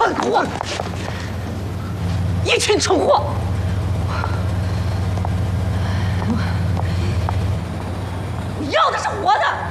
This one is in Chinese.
混货，一群蠢货！我要的是活的。